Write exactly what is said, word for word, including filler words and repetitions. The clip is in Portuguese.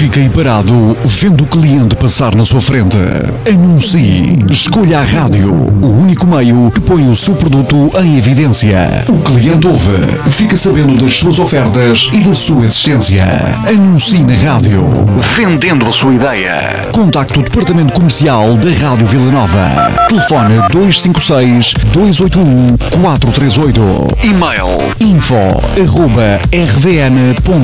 fique aí parado vendo o cliente passar na sua frente. Anuncie. Escolha a rádio, o único meio que põe o seu produto em evidência. O cliente ouve, fica sabendo das suas ofertas e da sua existência. Anuncie na rádio, vendendo a sua ideia. Contacte o departamento comercial da Rádio Vila Nova. Telefone dois cinco seis, dois oito um, quatro três oito. E-mail info arroba r v n ponto